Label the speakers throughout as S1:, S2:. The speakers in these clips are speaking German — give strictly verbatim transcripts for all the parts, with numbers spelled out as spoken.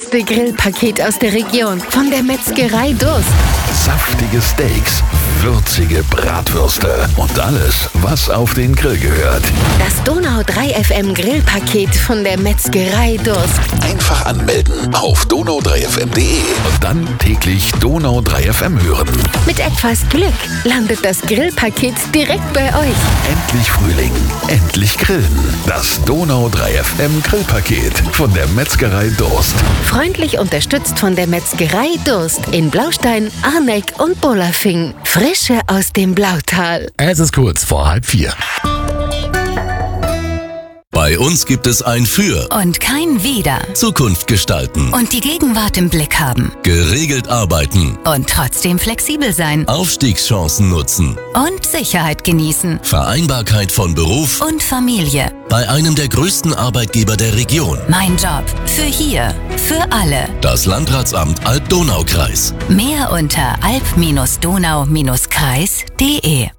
S1: beste Grillpaket aus der Region von der Metzgerei Durst.
S2: Saftige Steaks, würzige Bratwürste und alles, was auf den Grill gehört.
S1: Das Donau drei F M Grillpaket von der Metzgerei Durst.
S2: Einfach anmelden auf donau drei f m punkt de und dann täglich Donau drei F M hören.
S1: Mit etwas Glück landet das Grillpaket direkt bei euch.
S2: Endlich Frühling, endlich grillen. Das Donau drei F M Grillpaket von der Metzgerei Durst.
S1: Freundlich unterstützt von der Metzgerei Durst in Blaustein, Arneck und Bolafing. Frische aus dem Blautal.
S3: Es ist kurz vor halb vier.
S4: Bei uns gibt es ein Für
S5: und kein Wider.
S4: Zukunft gestalten
S5: Und die Gegenwart im Blick haben.
S4: Geregelt arbeiten
S5: Und trotzdem flexibel sein.
S4: Aufstiegschancen nutzen
S5: Und Sicherheit genießen.
S4: Vereinbarkeit von Beruf
S5: Und Familie.
S4: bei einem der größten Arbeitgeber der Region.
S5: Mein Job. Für hier. Für alle.
S4: Das Landratsamt Alb-Donau-Kreis.
S5: Mehr unter alb Donau Kreis punkt de.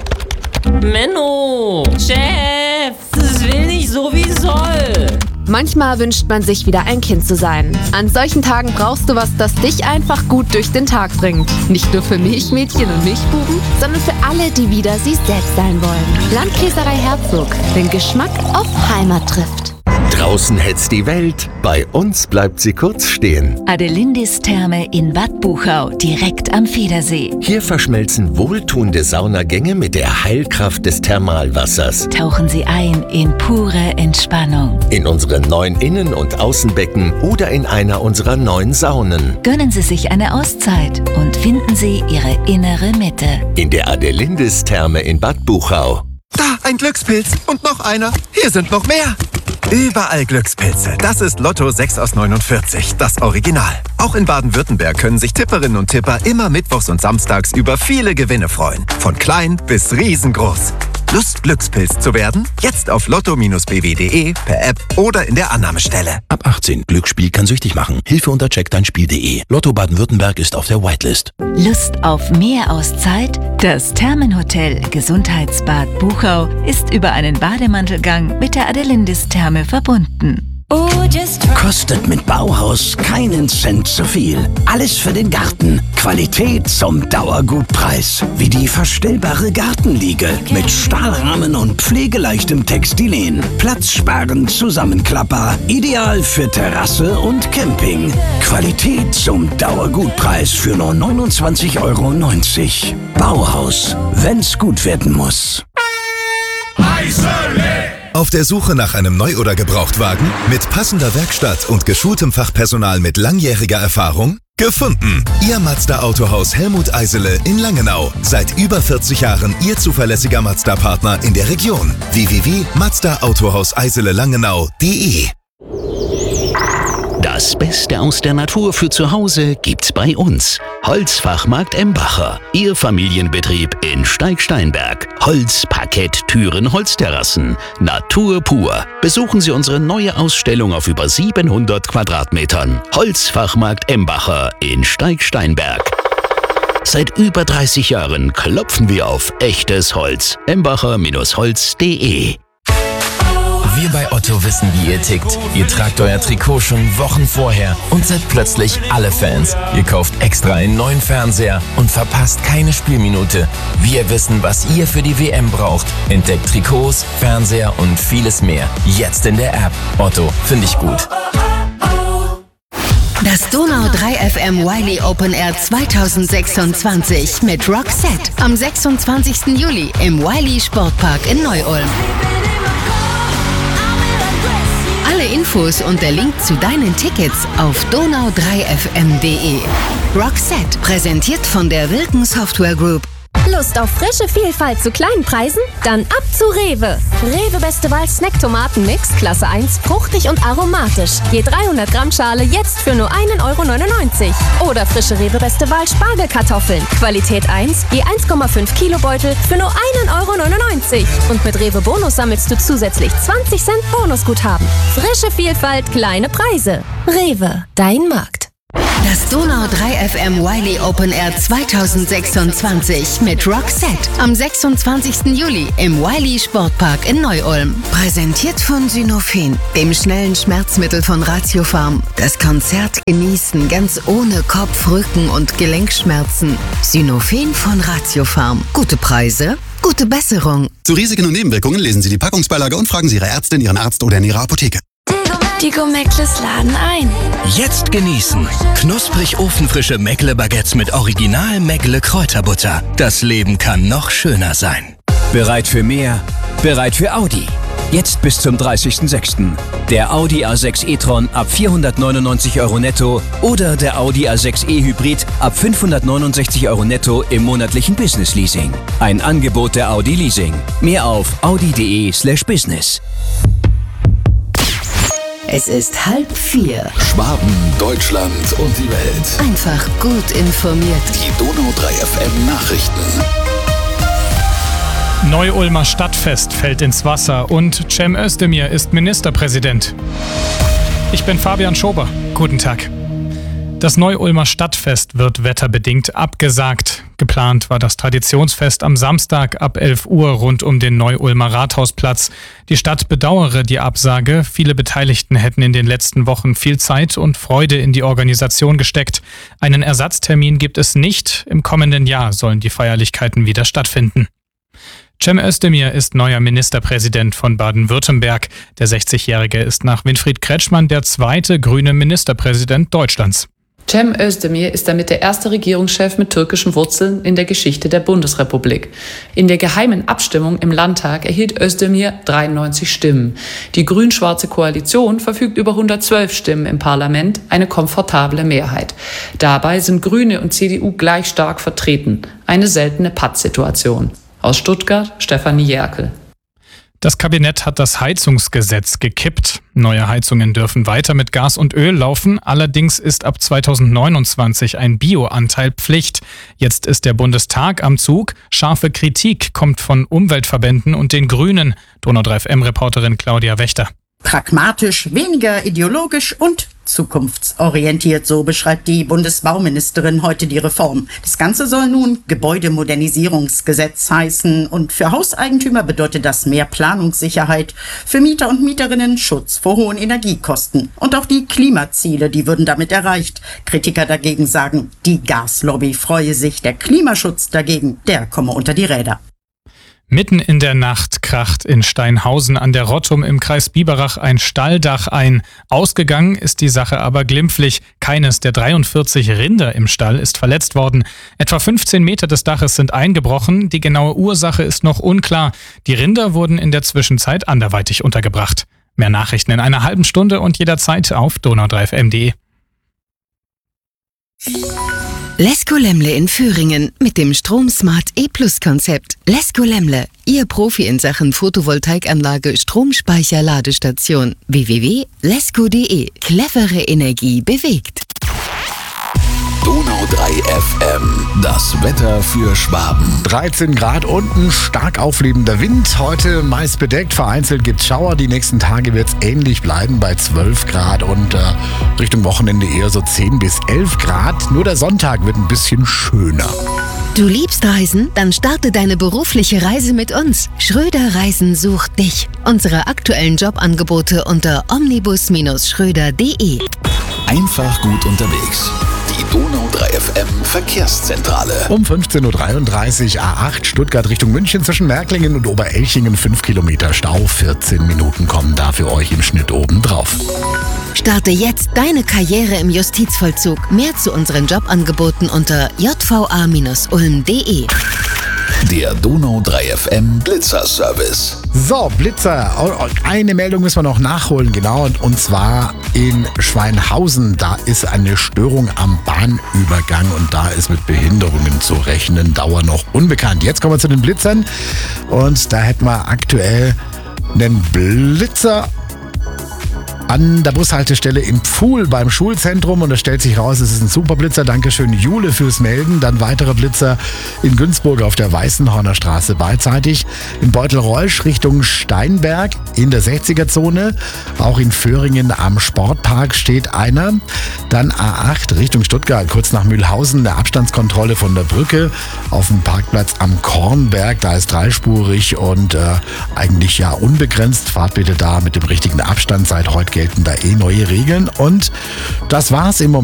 S6: Menno, Chef, das will nicht so wie soll.
S7: Manchmal wünscht man sich wieder ein Kind zu sein. An solchen Tagen brauchst du was, das dich einfach gut durch den Tag bringt. Nicht nur für Milchmädchen und Milchbuben, sondern für alle, die wieder sie selbst sein wollen. Landkäserei Herzog, den Geschmack auf Heimat trifft.
S8: Draußen hetzt die Welt, bei uns bleibt sie kurz stehen.
S5: Adelindis Therme in Bad Buchau, direkt am Federsee.
S8: Hier verschmelzen wohltuende Saunagänge mit der Heilkraft des Thermalwassers.
S5: Tauchen Sie ein in pure Entspannung.
S8: In unsere neuen Innen- und Außenbecken oder in einer unserer neuen Saunen.
S5: Gönnen Sie sich eine Auszeit und finden Sie Ihre innere Mitte.
S8: In der Adelindis Therme in Bad Buchau.
S9: Da, ein Glückspilz und noch einer. Hier sind noch mehr. Überall Glückspilze. Das ist Lotto sechs aus neunundvierzig, das Original. Auch in Baden-Württemberg können sich Tipperinnen und Tipper immer mittwochs und samstags über viele Gewinne freuen. Von klein bis riesengroß. Lust, Glückspilz zu werden? Jetzt auf lotto b w punkt de, per App oder in der Annahmestelle.
S2: Ab achtzehn. Glücksspiel kann süchtig machen. Hilfe unter check dein spiel punkt de. Lotto Baden-Württemberg ist auf der Whitelist.
S5: Lust auf mehr Auszeit? Das Thermenhotel Gesundheitsbad Buchau ist über einen Bademantelgang mit der Adelindis Therme verbunden.
S10: Kostet mit Bauhaus keinen Cent zu viel. Alles für den Garten. Qualität zum Dauergutpreis. Wie die verstellbare Gartenliege mit Stahlrahmen und pflegeleichtem Textilien. Platzsparend Zusammenklapper. Ideal für Terrasse und Camping. Qualität zum Dauergutpreis für nur neunundzwanzig Euro neunzig. Bauhaus, wenn's gut werden muss.
S11: Auf der Suche nach einem Neu- oder Gebrauchtwagen? Mit passender Werkstatt und geschultem Fachpersonal mit langjähriger Erfahrung? Gefunden! Ihr Mazda Autohaus Helmut Eisele in Langenau. Seit über vierzig Jahren Ihr zuverlässiger Mazda-Partner in der Region. w w w punkt mazda autohaus eisele langenau punkt de.
S12: Das Beste aus der Natur für zu Hause gibt's bei uns. Holzfachmarkt Embacher. Ihr Familienbetrieb in Steig-Steinberg. Holz, Parkett, Türen, Holzterrassen. Natur pur. Besuchen Sie unsere neue Ausstellung auf über siebenhundert Quadratmetern. Holzfachmarkt Embacher in Steig-Steinberg. Seit über dreißig Jahren klopfen wir auf echtes Holz. embacher Bindestrich holz punkt de.
S13: Wir bei Otto wissen, wie ihr tickt. Ihr tragt euer Trikot schon Wochen vorher und seid plötzlich alle Fans. Ihr kauft extra einen neuen Fernseher und verpasst keine Spielminute. Wir wissen, was ihr für die W M braucht. Entdeckt Trikots, Fernseher und vieles mehr. Jetzt in der App. Otto, finde ich gut.
S1: Das Donau drei F M Wiley Open Air zweitausendsechsundzwanzig mit Roxette am sechsundzwanzigsten Juli im Wiley Sportpark in Neu-Ulm. Alle Infos und der Link zu deinen Tickets auf donau drei f m punkt de. Roxette, präsentiert von der Wilken Software Group.
S14: Lust auf frische Vielfalt zu kleinen Preisen? Dann ab zu Rewe. Rewe Beste Wahl Snack-Tomaten-Mix, Klasse eins, fruchtig und aromatisch. Je dreihundert Gramm Schale jetzt für nur einen Euro neunundneunzig. Oder frische Rewe Beste Wahl Spargelkartoffeln. Qualität eins, je eins Komma fünf Kilo Beutel für nur einen Euro neunundneunzig. Und mit Rewe Bonus sammelst du zusätzlich zwanzig Cent Bonusguthaben. Frische Vielfalt, kleine Preise. Rewe, dein Markt.
S1: Das Donau drei F M Wiley Open Air zweitausendsechsundzwanzig mit Roxette am sechsundzwanzigsten Juli im Wiley Sportpark in Neu-Ulm. Präsentiert von Synophen, dem schnellen Schmerzmittel von Ratiopharm. Das Konzert genießen ganz ohne Kopf-, Rücken- und Gelenkschmerzen. Synophen von Ratiopharm. Gute Preise, gute Besserung.
S3: Zu Risiken und Nebenwirkungen lesen Sie die Packungsbeilage und fragen Sie Ihre Ärztin, Ihren Arzt oder in Ihrer Apotheke.
S15: Die Gomeckles laden ein.
S10: Jetzt genießen. Knusprig ofenfrische Meckle-Baguettes mit Original Meckle-Kräuterbutter. Das Leben kann noch schöner sein.
S16: Bereit für mehr? Bereit für Audi. Jetzt bis zum dreißigsten sechsten Der Audi A sechs e-tron ab vierhundertneunundneunzig Euro netto oder der Audi A sechs e Hybrid ab fünfhundertneunundsechzig Euro netto im monatlichen Business Leasing. Ein Angebot der Audi Leasing. Mehr auf audi.de slash business.
S1: Es ist halb vier.
S2: Schwaben, Deutschland und die Welt.
S1: Einfach gut informiert.
S2: Die Donau drei F M Nachrichten.
S17: Neu-Ulmer Stadtfest fällt ins Wasser und Cem Özdemir ist Ministerpräsident. Ich bin Fabian Schober. Guten Tag. Das Neu-Ulmer Stadtfest wird wetterbedingt abgesagt. Geplant war das Traditionsfest am Samstag ab elf Uhr rund um den Neu-Ulmer Rathausplatz. Die Stadt bedauere die Absage. Viele Beteiligten hätten in den letzten Wochen viel Zeit und Freude in die Organisation gesteckt. Einen Ersatztermin gibt es nicht. Im kommenden Jahr sollen die Feierlichkeiten wieder stattfinden. Cem Özdemir ist neuer Ministerpräsident von Baden-Württemberg. Der sechzigjährige ist nach Winfried Kretschmann der zweite grüne Ministerpräsident Deutschlands.
S18: Cem Özdemir ist damit der erste Regierungschef mit türkischen Wurzeln in der Geschichte der Bundesrepublik. In der geheimen Abstimmung im Landtag erhielt Özdemir dreiundneunzig Stimmen. Die grün-schwarze Koalition verfügt über hundertzwölf Stimmen im Parlament, eine komfortable Mehrheit. Dabei sind Grüne und C D U gleich stark vertreten. Eine seltene Pattsituation. Aus Stuttgart, Stefanie Jerkel.
S17: Das Kabinett hat das Heizungsgesetz gekippt. Neue Heizungen dürfen weiter mit Gas und Öl laufen. Allerdings ist ab zweitausendneunundzwanzig ein Bioanteil Pflicht. Jetzt ist der Bundestag am Zug. Scharfe Kritik kommt von Umweltverbänden und den Grünen. Donau drei F M-Reporterin Claudia Wächter.
S19: Pragmatisch, weniger ideologisch und zukunftsorientiert, so beschreibt die Bundesbauministerin heute die Reform. Das Ganze soll nun Gebäudemodernisierungsgesetz heißen und für Hauseigentümer bedeutet das mehr Planungssicherheit, für Mieter und Mieterinnen Schutz vor hohen Energiekosten. Und auch die Klimaziele, die würden damit erreicht. Kritiker dagegen sagen, die Gaslobby freue sich, der Klimaschutz dagegen, der komme unter die Räder.
S17: Mitten in der Nacht kracht in Steinhausen an der Rottum im Kreis Biberach ein Stalldach ein. Ausgegangen ist die Sache aber glimpflich. Keines der dreiundvierzig Rinder im Stall ist verletzt worden. Etwa fünfzehn Meter des Daches sind eingebrochen. Die genaue Ursache ist noch unklar. Die Rinder wurden in der Zwischenzeit anderweitig untergebracht. Mehr Nachrichten in einer halben Stunde und jederzeit auf donau drei f m punkt de.
S1: Lesko Lemle in Föhringen mit dem Stromsmart E-Plus-Konzept. Lesko Lemle, Ihr Profi in Sachen Photovoltaikanlage, Stromspeicher, Ladestation. w w w punkt lesko punkt de. Clevere Energie bewegt.
S2: Donau drei F M. Das Wetter für Schwaben.
S20: dreizehn Grad und ein stark auflebender Wind. Heute meist bedeckt, vereinzelt gibt's Schauer. Die nächsten Tage wird's ähnlich bleiben bei zwölf Grad und äh, Richtung Wochenende eher so zehn bis elf Grad. Nur der Sonntag wird ein bisschen schöner.
S1: Du liebst Reisen? Dann starte deine berufliche Reise mit uns. Schröder Reisen sucht dich. Unsere aktuellen Jobangebote unter omnibus schröder punkt de.
S2: Einfach gut unterwegs. Die Donau drei F M Verkehrszentrale.
S20: Um fünfzehn Uhr dreiunddreißig A acht Stuttgart Richtung München zwischen Märklingen und Oberelchingen fünf Kilometer Stau. vierzehn Minuten kommen da für euch im Schnitt oben drauf.
S1: Starte jetzt deine Karriere im Justizvollzug. Mehr zu unseren Jobangeboten unter j v a ulm punkt de.
S2: Der Donau drei F M Blitzer-Service.
S20: So, Blitzer. Eine Meldung müssen wir noch nachholen, genau. Und zwar in Schweinhausen. Da ist eine Störung am Bahnübergang und da ist mit Behinderungen zu rechnen. Dauer noch unbekannt. Jetzt kommen wir zu den Blitzern. Und da hätten wir aktuell einen Blitzer an der Bushaltestelle im Pfuhl beim Schulzentrum und es stellt sich raus, es ist ein Superblitzer. Dankeschön Jule fürs Melden. Dann weitere Blitzer in Günzburg auf der Weißenhorner Straße beidseitig. In Beutelreusch Richtung Steinberg in der sechziger-Zone. Auch in Föhringen am Sportpark steht einer. Dann A acht Richtung Stuttgart, kurz nach Mühlhausen, eine Abstandskontrolle von der Brücke auf dem Parkplatz am Kornberg. Da ist dreispurig und äh, eigentlich ja unbegrenzt. Fahrt bitte da mit dem richtigen Abstand. Seit heute gelten da eh neue Regeln. Und das war's im Moment.